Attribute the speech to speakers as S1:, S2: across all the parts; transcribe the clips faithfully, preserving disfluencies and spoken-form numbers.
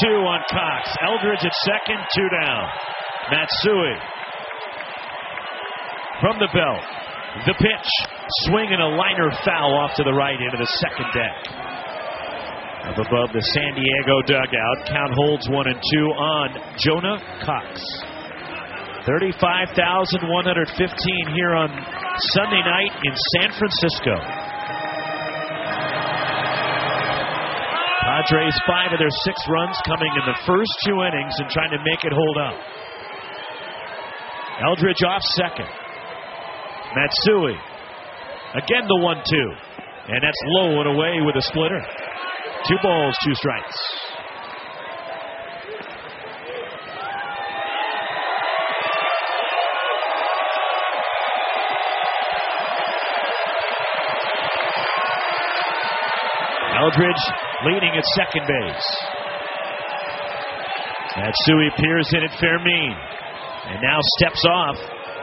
S1: two on Cox. Eldridge at second, two down. Matsui from the belt. The pitch. Swing and a liner foul off to the right into the second deck. Up above the San Diego dugout. Count holds one and two on Jonah Cox. thirty-five thousand one hundred fifteen here on Sunday night in San Francisco. Padres five of their six runs coming in the first two innings and trying to make it hold up. Eldridge off second. Matsui. Again the one two. And that's low and away with a splitter. Two balls, two strikes. Eldridge leading at second base. Matsui peers in at Fermin. And now steps off.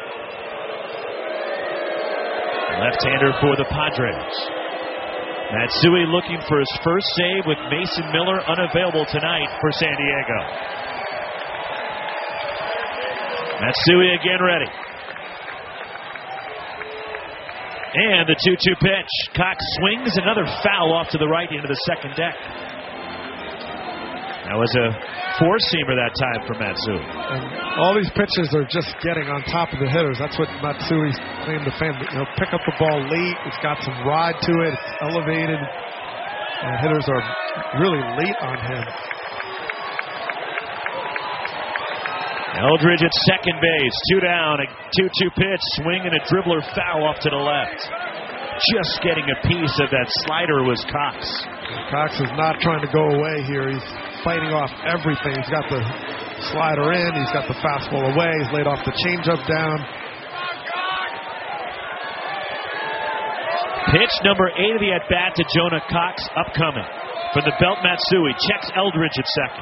S1: Left-hander for the Padres. Matsui looking for his first save with Mason Miller unavailable tonight for San Diego. Matsui again ready. And the two two pitch. Cox swings, another foul off to the right into the second deck. That was a four-seamer that time for Matsui.
S2: And all these pitches are just getting on top of the hitters. That's what Matsui's claimed to fame. He'll pick up the ball late. It's got some ride to it. It's elevated. And hitters are really late on him.
S1: Eldridge at second base. Two down. A two two pitch. Swing and a dribbler foul off to the left. Just getting a piece of that slider was Cox.
S2: Cox is not trying to go away here. He's fighting off everything. He's got the slider in. He's got the fastball away. He's laid off the changeup down.
S1: Pitch number eight of the at-bat to Jonah Cox upcoming. From the belt, Matsui checks Eldridge at second.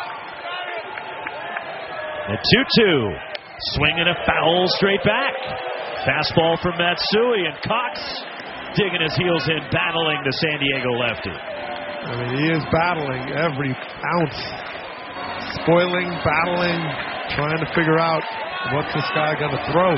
S1: The two two. Swing and a foul straight back. Fastball from Matsui, and Cox digging his heels in, battling the San Diego lefty.
S2: I mean, he is battling every ounce. Spoiling, battling, trying to figure out what's this guy going to throw.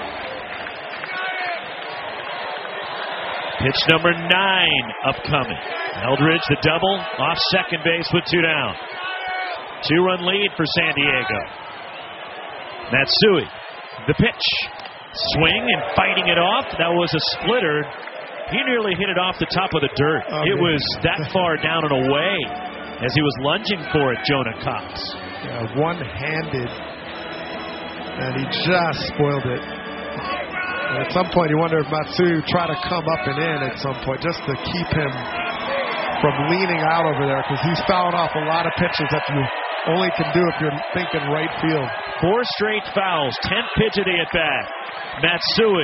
S1: Pitch number nine upcoming. Eldridge, the double, off second base with two down. Two-run lead for San Diego. Matsui, the pitch. Swing and fighting it off. That was a splitter. He nearly hit it off the top of the dirt. Oh, it was that far down and away as he was lunging for it, Jonah Cox.
S2: Yeah, one-handed, and he just spoiled it. And at some point, you wonder if Matsui tried to come up and in at some point just to keep him from leaning out over there, because he's fouling off a lot of pitches that you only can do if you're thinking right field.
S1: Four straight fouls, tenth pitch of the at-bat. Matsui.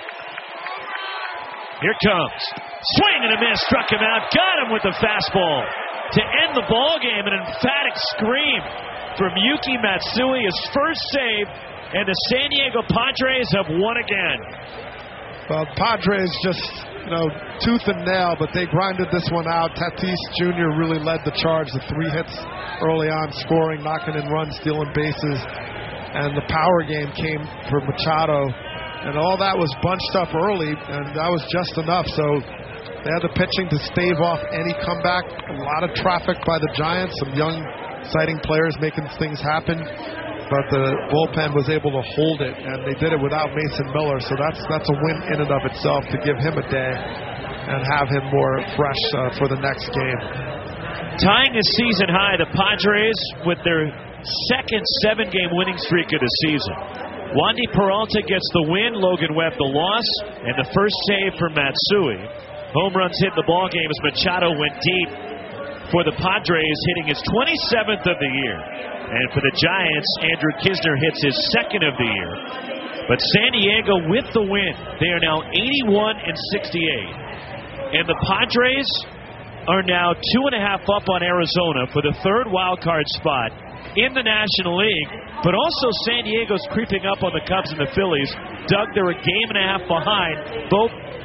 S1: Here comes. Swing and a miss. Struck him out. Got him with the fastball. To end the ball game, an emphatic scream from Yuki Matsui. His first save, and the San Diego Padres have won again.
S2: Well, Padres just, you know, tooth and nail, but they grinded this one out. Tatis Junior really led the charge. The three hits early on, scoring, knocking in runs, stealing bases. And the power game came for Machado. And all that was bunched up early, and that was just enough. So they had the pitching to stave off any comeback. A lot of traffic by the Giants, some young, exciting players making things happen. But the bullpen was able to hold it, and they did it without Mason Miller. So that's that's a win in and of itself to give him a day and have him more fresh uh, for the next game.
S1: Tying a season high, the Padres with their second seven-game winning streak of the season. Wandy Peralta gets the win, Logan Webb the loss, and the first save for Matsui. Home runs hit the ball game as Machado went deep for the Padres, hitting his twenty-seventh of the year. And for the Giants, Andrew Kisner hits his second of the year. But San Diego with the win. They are now eighty-one and sixty-eight. And the Padres are now two and a half up on Arizona for the third wild card spot in the National League. But also San Diego's creeping up on the Cubs and the Phillies. Doug, they're a game and a half behind. Both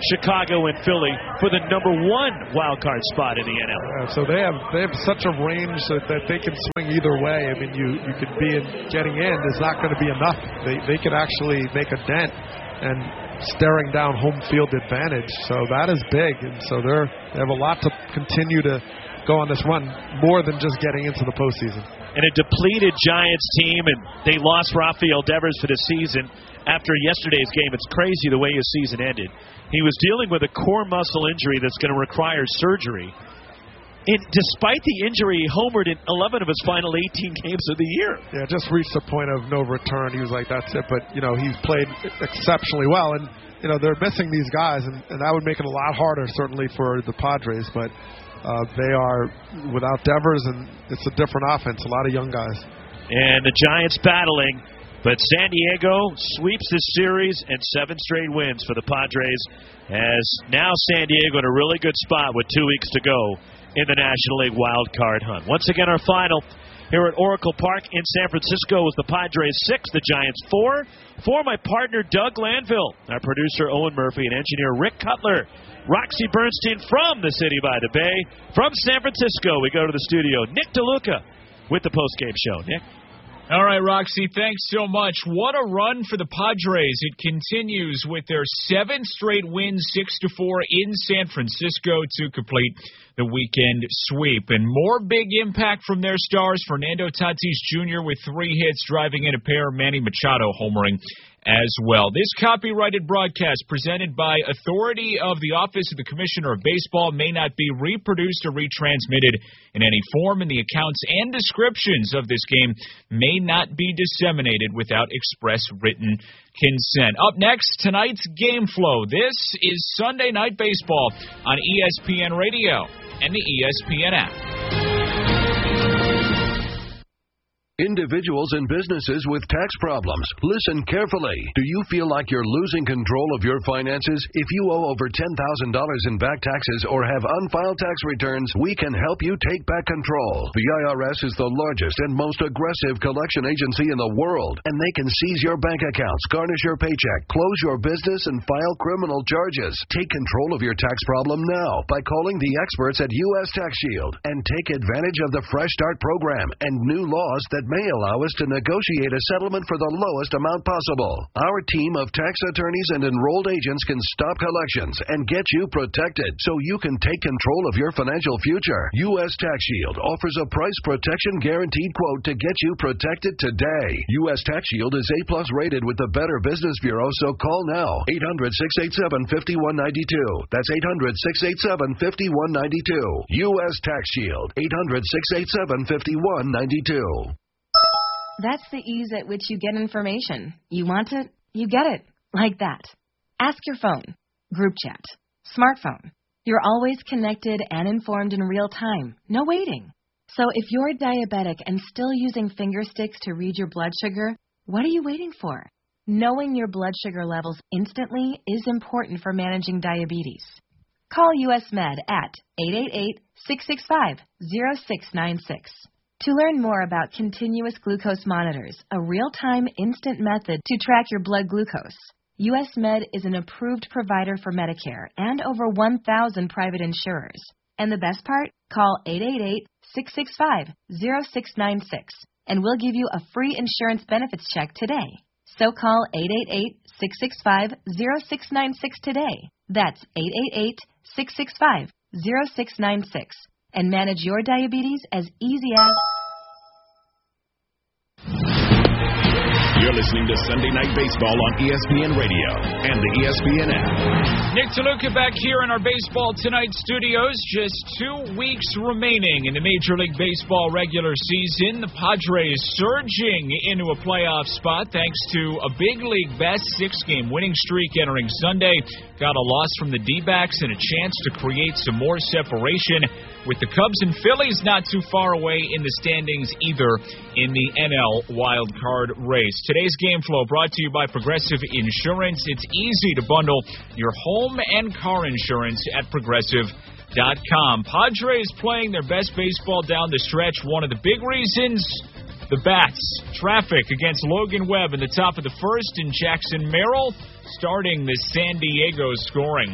S1: Chicago and Philly for the number one wild card spot in the N L.
S2: Yeah, so they have they have such a range that, that they can swing either way. I mean, you you could be in, getting in is not going to be enough. They they could actually make a dent and staring down home field advantage. So that is big, and so they're they have a lot to continue to go on this run, more than just getting into the postseason.
S1: And a depleted Giants team, and they lost Rafael Devers for the season after yesterday's game. It's crazy the way his season ended. He was dealing with a core muscle injury that's going to require surgery. And despite the injury, he homered in eleven of his final eighteen games of the year.
S2: Yeah, just reached the point of no return. He was like, that's it. But, you know, he's played exceptionally well. And, you know, they're missing these guys, and, and that would make it a lot harder, certainly, for the Padres. But uh, they are without Devers, and it's a different offense, a lot of young guys.
S1: And the Giants battling, but San Diego sweeps this series and seven straight wins for the Padres, as now San Diego in a really good spot with two weeks to go in the National League wild card hunt. Once again, our final here at Oracle Park in San Francisco was the Padres six, the Giants four. For my partner Doug Lanville, our producer Owen Murphy, and engineer Rick Cutler, Roxy Bernstein from the city by the bay. From San Francisco, we go to the studio. Nick DeLuca with the postgame show. Nick?
S3: All right, Roxy, thanks so much. What a run for the Padres. It continues with their seventh straight win, six to four in San Francisco to complete the weekend sweep. And more big impact from their stars, Fernando Tatis Junior with three hits, driving in a pair, Manny Machado homering as well. This copyrighted broadcast presented by authority of the Office of the Commissioner of Baseball may not be reproduced or retransmitted in any form, and the accounts and descriptions of this game may not be disseminated without express written consent. Up next, tonight's game flow. This is Sunday Night Baseball on E S P N Radio and the E S P N app.
S4: Individuals and businesses with tax problems, listen carefully. Do you feel like you're losing control of your finances? If you owe over ten thousand dollars in back taxes or have unfiled tax returns, we can help you take back control. The I R S is the largest and most aggressive collection agency in the world, and they can seize your bank accounts, garnish your paycheck, close your business, and file criminal charges. Take control of your tax problem now by calling the experts at U S Tax Shield and take advantage of the Fresh Start program and new laws that may allow us to negotiate a settlement for the lowest amount possible. Our team of tax attorneys and enrolled agents can stop collections and get you protected so you can take control of your financial future. U S Tax Shield offers a price protection guaranteed quote to get you protected today. U S Tax Shield is A plus rated with the Better Business Bureau, so call now. eight hundred, six eight seven, five one nine two. That's eight hundred, six eight seven, five one nine two. U S Tax Shield. eight hundred, six eight seven, five one nine two.
S5: That's the ease at which you get information. You want it, you get it. Like that. Ask your phone. Group chat. Smartphone. You're always connected and informed in real time. No waiting. So if you're diabetic and still using finger sticks to read your blood sugar, what are you waiting for? Knowing your blood sugar levels instantly is important for managing diabetes. Call U S Med at eight eight eight, six six five, zero six nine six. To learn more about continuous glucose monitors, a real-time instant method to track your blood glucose, U S Med is an approved provider for Medicare and over one thousand private insurers. And the best part? Call eight eight eight, six six five, zero six nine six and we'll give you a free insurance benefits check today. So call eight eight eight, six six five, zero six nine six today. That's eight eight eight, six six five, zero six nine six. And manage your diabetes as easy as...
S6: You're listening to Sunday Night Baseball on E S P N Radio and the E S P N app.
S3: Nick DeLuca back here in our Baseball Tonight studios. Just two weeks remaining in the Major League Baseball regular season. The Padres surging into a playoff spot thanks to a big league best six-game winning streak entering Sunday. Got a loss from the D-backs and a chance to create some more separation, with the Cubs and Phillies not too far away in the standings either in the N L wild card race. Today's game flow brought to you by Progressive Insurance. It's easy to bundle your home and car insurance at Progressive dot com. Padres playing their best baseball down the stretch. One of the big reasons, the bats. Traffic against Logan Webb in the top of the first, and Jackson Merrill starting the San Diego scoring.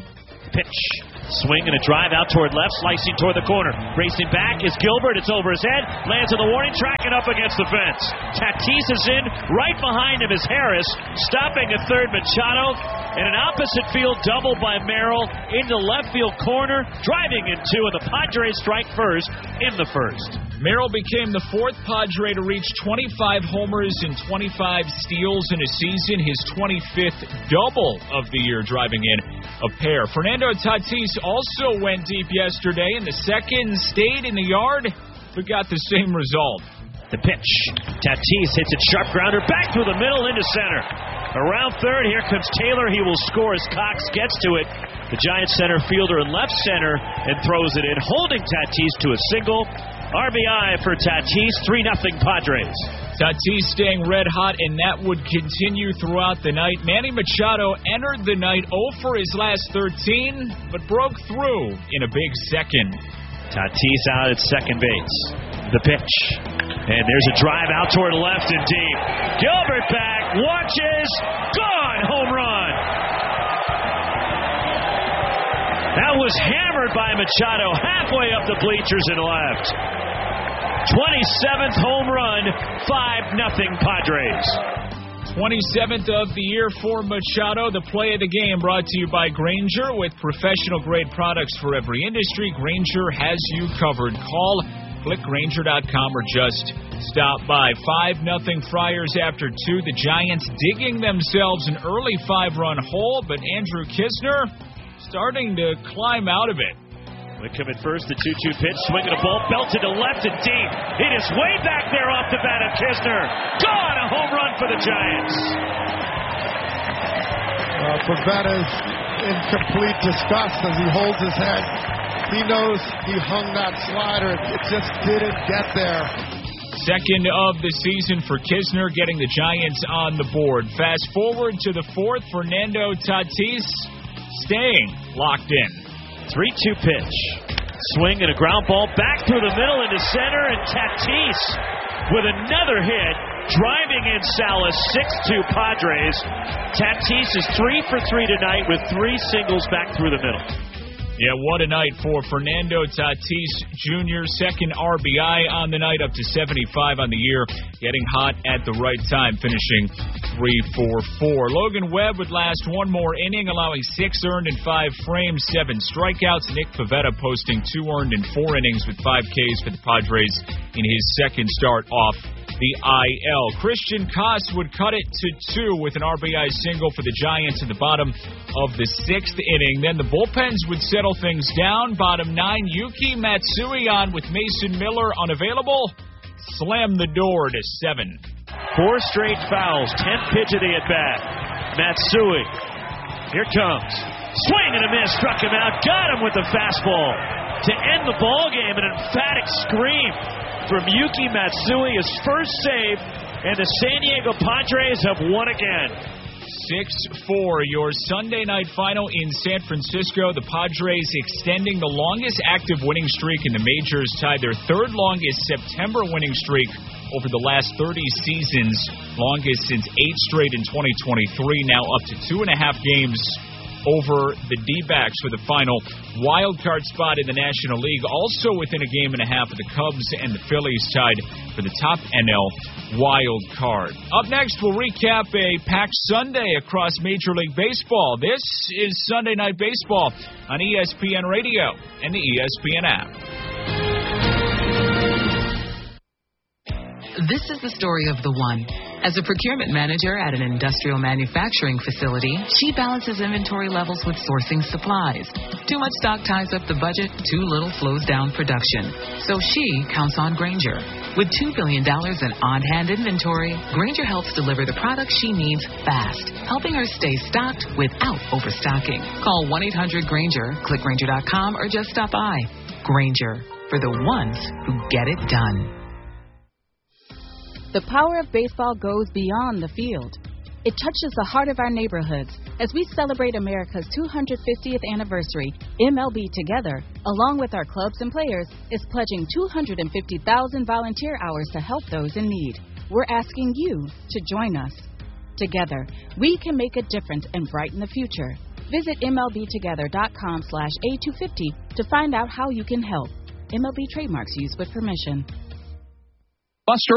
S1: Pitch. Swing and a drive out toward left, slicing toward the corner. Racing back is Gilbert. It's over his head. Lands on the warning track and up against the fence. Tatis is in. Right behind him is Harris. Stopping at third, Machado. And an opposite field double by Merrill into left field corner. Driving in two, and the Padres strike first in the first.
S3: Merrill became the fourth Padre to reach twenty-five homers and twenty-five steals in a season, his twenty-fifth double of the year, driving in a pair. Fernando Tatis also went deep yesterday, and the second stayed in the yard, but got the same result.
S1: The pitch. Tatis hits it sharp grounder back through the middle into center. Around third, here comes Taylor. He will score as Cox gets to it. The Giants center fielder in left center and throws it in, holding Tatis to a single. R B I for Tatis, three nothing Padres.
S3: Tatis staying red hot, and that would continue throughout the night. Manny Machado entered the night oh for his last thirteen, but broke through in a big second.
S1: Tatis out at second base. The pitch. And there's a drive out toward left and deep. Gilbert back, watches, gone, home run. That was hammered by Machado halfway up the bleachers and left. twenty-seventh home run, five nothing Padres.
S3: twenty-seventh of the year for Machado. The play of the game brought to you by Grainger. With professional-grade products for every industry, Grainger has you covered. Call, click Grainger dot com, or just stop by. five nothing Friars after two. The Giants digging themselves an early five-run hole, but Andrew Kisner starting to climb out of it.
S1: Wickham at first, the two two pitch, swinging a ball, belted to left and deep. It is way back there off the bat of Kisner. Gone, a home run for the Giants.
S2: Uh, Pivetta is in complete disgust as he holds his head. He knows he hung that slider. It just didn't get there.
S3: Second of the season for Kisner, getting the Giants on the board. Fast forward to the fourth, Fernando Tatis staying locked in.
S1: three two pitch. Swing and a ground ball back through the middle into center, and Tatis with another hit, driving in Salas, six two Padres. Tatis is three for three tonight with three singles back through the middle.
S3: Yeah, what a night for Fernando Tatis Junior Second R B I on the night, up to seventy-five on the year. Getting hot at the right time, finishing three for four. Logan Webb would last one more inning, allowing six earned and five frames, seven strikeouts. Nick Pivetta posting two earned and four innings with five Ks for the Padres in his second start off the I L. Christian Koss would cut it to two with an R B I single for the Giants in the bottom of the sixth inning. Then the bullpens would settle things down. Bottom nine, Yuki Matsui on with Mason Miller unavailable. Slam the door to seven.
S1: Four straight fouls, tenth pitch of the at-bat. Matsui, here comes. Swing and a miss, struck him out, got him with the fastball. To end the ball game, an emphatic scream from Yuki Matsui, his first save, and the San Diego Padres have won again.
S3: six four, your Sunday night final in San Francisco. The Padres extending the longest active winning streak in the majors, tied their third longest September winning streak over the last thirty seasons, longest since eight straight in twenty twenty-three, now up to two and a half games over the D-backs for the final wild card spot in the National League. Also within a game and a half of the Cubs and the Phillies, tied for the top N L wild card. Up next, we'll recap a packed Sunday across Major League Baseball. This is Sunday Night Baseball on E S P N Radio and the E S P N app.
S7: This is the story of the one. As a procurement manager at an industrial manufacturing facility, she balances inventory levels with sourcing supplies. Too much stock ties up the budget, too little slows down production. So she counts on Grainger. With two billion dollars in on-hand inventory, Grainger helps deliver the products she needs fast, helping her stay stocked without overstocking. Call one eight hundred Grainger, click Grainger dot com, or just stop by. Grainger, for the ones who get it done.
S8: The power of baseball goes beyond the field. It touches the heart of our neighborhoods. As we celebrate America's two hundred fiftieth anniversary, M L B Together, along with our clubs and players, is pledging two hundred fifty thousand volunteer hours to help those in need. We're asking you to join us. Together, we can make a difference and brighten the future. Visit M L B together dot com slash A two fifty to find out how you can help. M L B trademarks used with permission.
S3: Buster